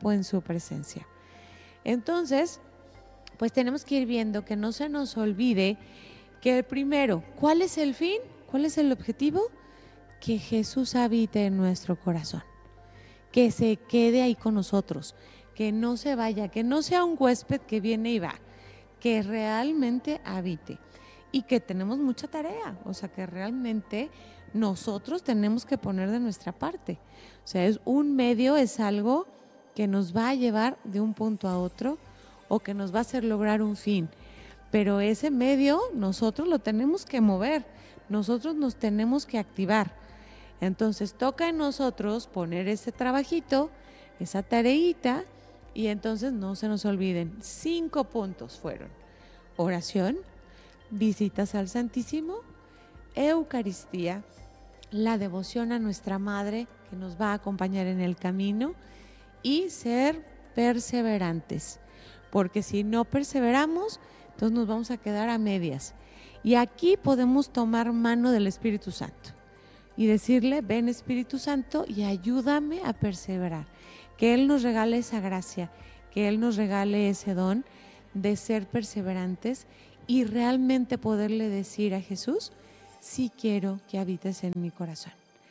tiempo en su presencia. Entonces, pues tenemos que ir viendo que no se nos olvide que el primero, ¿cuál es el fin? ¿Cuál es el objetivo? Que Jesús habite en nuestro corazón, que se quede ahí con nosotros, que no se vaya, que no sea un huésped que viene y va, que realmente habite y que tenemos mucha tarea, o sea, que realmente nosotros tenemos que poner de nuestra parte. O sea, es un medio, es algo que nos va a llevar de un punto a otro o que nos va a hacer lograr un fin. Pero ese medio nosotros lo tenemos que mover, nosotros nos tenemos que activar. Entonces toca en nosotros poner ese trabajito, esa tareita, y entonces no se nos olviden. 5 puntos fueron: oración, visitas al Santísimo, Eucaristía, la devoción a nuestra Madre que nos va a acompañar en el camino y ser perseverantes, porque si no perseveramos, entonces nos vamos a quedar a medias. Y aquí podemos tomar mano del Espíritu Santo y decirle: ven Espíritu Santo y ayúdame a perseverar, que Él nos regale esa gracia, que Él nos regale ese don de ser perseverantes y realmente poderle decir a Jesús: sí quiero que habites en mi corazón.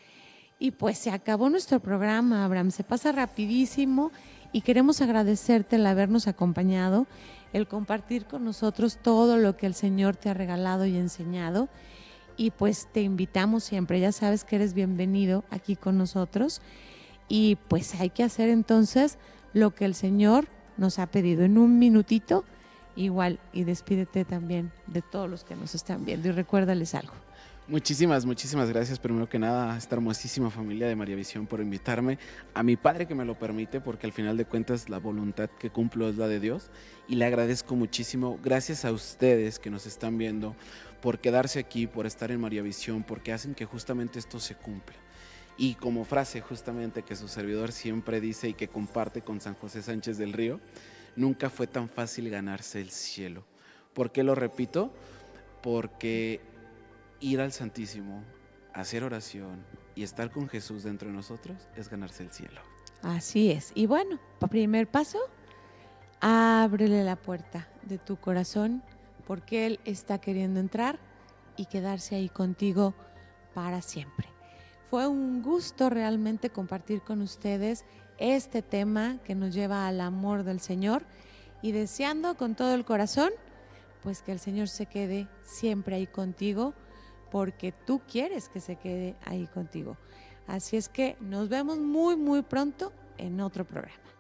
Y pues se acabó nuestro programa, Abraham, se pasa rapidísimo y queremos agradecerte el habernos acompañado, el compartir con nosotros todo lo que el Señor te ha regalado y enseñado. Y pues te invitamos siempre, ya sabes que eres bienvenido aquí con nosotros y pues hay que hacer entonces lo que el Señor nos ha pedido en un minutito igual, y despídete también de todos los que nos están viendo y recuérdales algo. Muchísimas gracias, primero que nada, a esta hermosísima familia de María Visión por invitarme, a mi padre que me lo permite, porque al final de cuentas la voluntad que cumplo es la de Dios, y le agradezco muchísimo. Gracias a ustedes que nos están viendo por quedarse aquí, por estar en María Visión, porque hacen que justamente esto se cumpla. Y como frase justamente que su servidor siempre dice y que comparte con San José Sánchez del Río: nunca fue tan fácil ganarse el cielo. ¿Por qué lo repito? Porque ir al Santísimo, hacer oración y estar con Jesús dentro de nosotros es ganarse el cielo. Así es. Y bueno, primer paso, ábrele la puerta de tu corazón, porque Él está queriendo entrar y quedarse ahí contigo para siempre. Fue un gusto realmente compartir con ustedes este tema que nos lleva al amor del Señor, y deseando con todo el corazón pues que el Señor se quede siempre ahí contigo, porque tú quieres que se quede ahí contigo. Así es que nos vemos muy, muy pronto en otro programa.